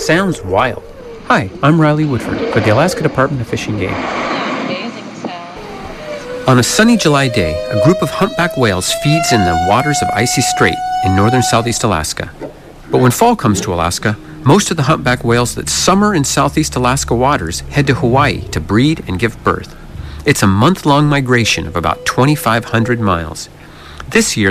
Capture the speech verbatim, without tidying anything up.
Sounds wild. Hi, I'm Riley Woodford for the Alaska Department of Fish and Game. On a sunny July day, a group of humpback whales feeds in the waters of Icy Strait in northern southeast Alaska. But when fall comes to Alaska, most of the humpback whales that summer in southeast Alaska waters head to Hawaii to breed and give birth. It's a month-long migration of about twenty-five hundred miles. This year,